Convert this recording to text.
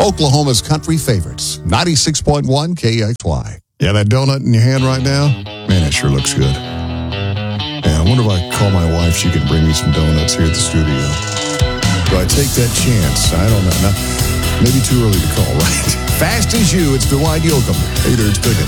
Oklahoma's country favorites, 96.1 KXY. Yeah, that donut in your hand right now, man, it sure looks good. Yeah, I wonder if I call my wife, she can bring me some donuts here at the studio. Do I take that chance? I don't know. Maybe too early to call, right? Fast as you, it's Dwight Yoakam. Hey there, it's Biggin.